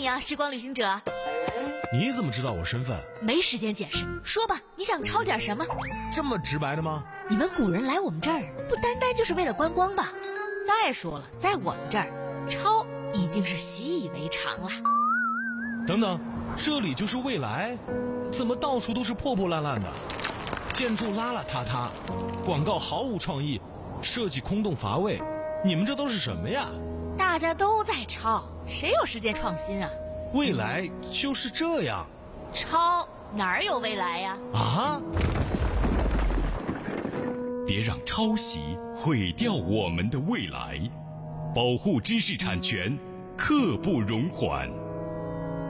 你啊，时光旅行者。 你怎么知道我身份？ 没时间解释，说吧，你想抄点什么？ 这么直白的吗？ 你们古人来我们这儿不单单就是为了观光吧？再说了，在我们这儿，抄已经是习以为常了。 等等，这里就是未来？怎么到处都是破破烂烂的？建筑邋邋遢遢，广告毫无创意，设计空洞乏味，你们这都是什么呀？ 大家都在抄，谁有时间创新啊？ 未来就是这样。 抄哪儿有未来呀？ 啊！ 别让抄袭毁掉我们的未来，保护知识产权，刻不容缓。